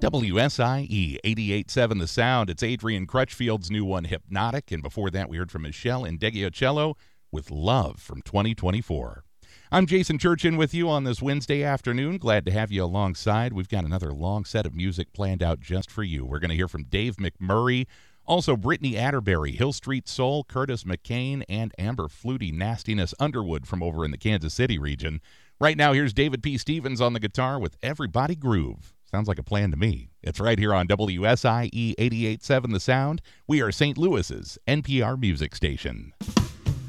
WSIE 88.7 The Sound. It's Adrian Crutchfield's new one, Hypnotic. And before that, we heard from Michelle Indeggiocello with Love from 2024. I'm Jason Churchin with you on this Wednesday afternoon. Glad to have you alongside. We've got another long set of music planned out just for you. We're going to hear from Dave McMurray, also Brittany Atterbury, Hill Street Soul, Curtis McCain, and Amber Flutie Nastiness Underwood from over in the Kansas City region. Right now, here's David P. Stevens on the guitar with Everybody Groove. Sounds like a plan to me. It's right here on WSIE 88.7 The Sound. We are St. Louis's NPR music station.